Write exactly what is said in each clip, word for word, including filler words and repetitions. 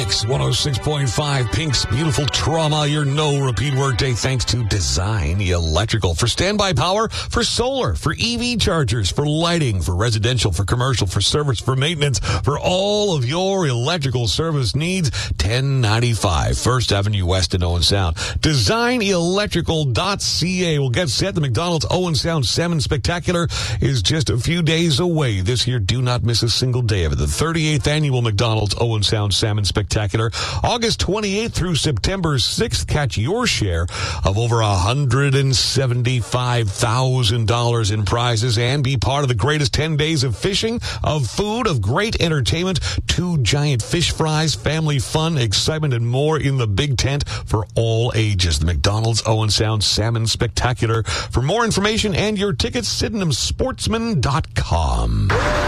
Mix one oh six point five, Pink's Beautiful Trauma, your no-repeat workday thanks to Design Electrical. For standby power, for solar, for E V chargers, for lighting, for residential, for commercial, for service, for maintenance, for all of your electrical service needs, ten ninety-five First Avenue West in Owen Sound. design electrical dot c a will get set. The McDonald's Owen Sound Salmon Spectacular is just a few days away this year. Do not miss a single day of it. The thirty-eighth Annual McDonald's Owen Sound Salmon Spectacular, August twenty-eighth through September sixth. Catch your share of over one hundred seventy-five thousand dollars in prizes and be part of the greatest ten days of fishing, of food, of great entertainment, two giant fish fries, family fun, excitement, and more in the big tent for all ages. The McDonald's Owen Sound Salmon Spectacular. For more information and your tickets, sydenham sportsman dot com.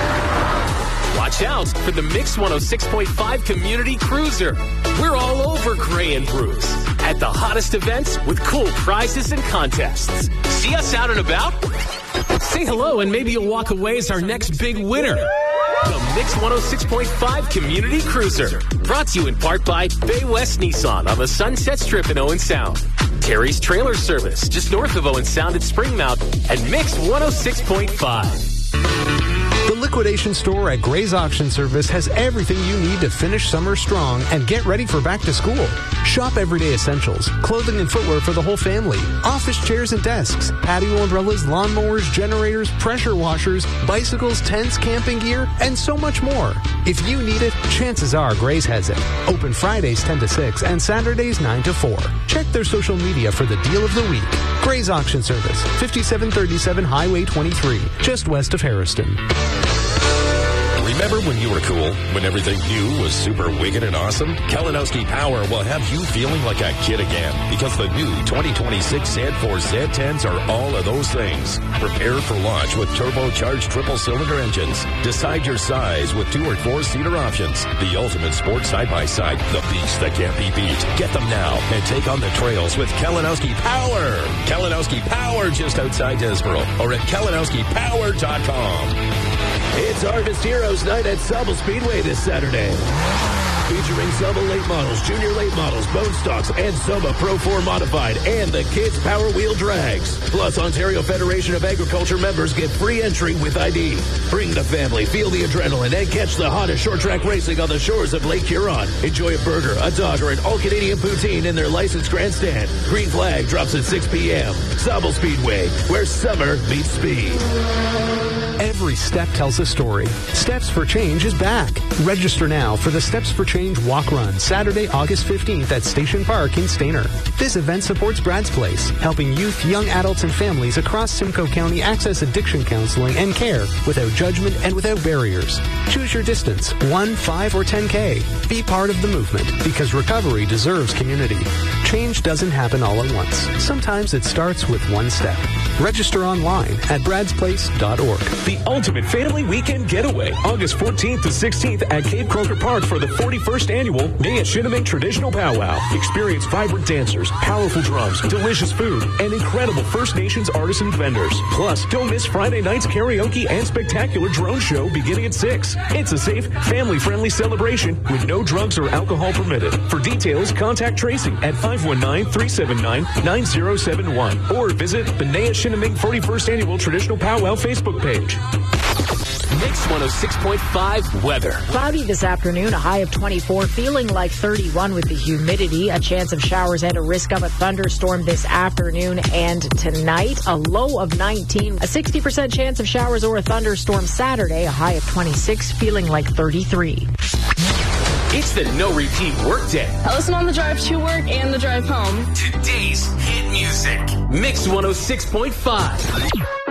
Watch out for the Mix one oh six point five Community Cruiser. We're all over Gray and Bruce at the hottest events with cool prizes and contests. See us out and about? Say hello and maybe you'll walk away as our next big winner. The Mix one oh six point five Community Cruiser. Brought to you in part by Bay West Nissan on the Sunset Strip in Owen Sound, Terry's Trailer Service just north of Owen Sound at Springmount, and Mix one oh six point five. The liquidation store at Gray's Auction Service has everything you need to finish summer strong and get ready for back to school. Shop everyday essentials, clothing and footwear for the whole family, office chairs and desks, patio umbrellas, lawnmowers, generators, pressure washers, bicycles, tents, camping gear, and so much more. If you need it, chances are Gray's has it. Open Fridays ten to six and Saturdays nine to four. Check their social media for the deal of the week. Gray's Auction Service, fifty-seven thirty-seven Highway twenty-three, just west of Harrison. Remember when you were cool? When everything new was super wicked and awesome? Kalinowski Power will have you feeling like a kid again, because the new twenty twenty-six Z four Z tens are all of those things. Prepare for launch with turbocharged triple-cylinder engines. Decide your size with two or four-seater options. The ultimate sports side-by-side, the beast that can't be beat. Get them now and take on the trails with Kalinowski Power. Kalinowski Power just outside Desboro or at kalinowski power dot com. It's Harvest Heroes Night at Sauble Speedway this Saturday. Featuring Sauble late models, junior late models, bone stocks, and Soma Pro four Modified, and the Kids Power Wheel Drags. Plus, Ontario Federation of Agriculture members get free entry with I D. Bring the family, feel the adrenaline, and catch the hottest short track racing on the shores of Lake Huron. Enjoy a burger, a dog, or an all-Canadian poutine in their licensed grandstand. Green flag drops at six p.m. Sauble Speedway, where summer meets speed. Every step tells a story. Steps for Change is back. Register now for the Steps for Change Walk Run, Saturday, August fifteenth at Station Park in Stayner. This event supports Brad's Place, helping youth, young adults, and families across Simcoe County access addiction counseling and care without judgment and without barriers. Choose your distance, one, five, or ten K. Be part of the movement, because recovery deserves community. Change doesn't happen all at once. Sometimes it starts with one step. Register online at brads place dot org. The ultimate family weekend getaway, August fourteenth to sixteenth at Cape Croker Park for the forty-first Annual Nea-Shinimink Traditional Powwow. Experience vibrant dancers, powerful drums, delicious food, and incredible First Nations artisan vendors. Plus, don't miss Friday night's karaoke and spectacular drone show beginning at six. It's a safe, family-friendly celebration with no drugs or alcohol permitted. For details, contact Tracy at five one nine, three seven nine, nine zero seven one or visit the Nea-Shinimink forty-first Annual Traditional Powwow Facebook page. Mix one oh six point five weather. Cloudy this afternoon, a high of twenty-four, feeling like thirty-one with the humidity. A chance of showers and a risk of a thunderstorm this afternoon and tonight. A low of nineteen, a sixty percent chance of showers or a thunderstorm Saturday, a high of twenty-six, feeling like thirty-three. It's the no repeat workday. I listen on the drive to work and the drive home. Today's hit music. Mix one oh six point five.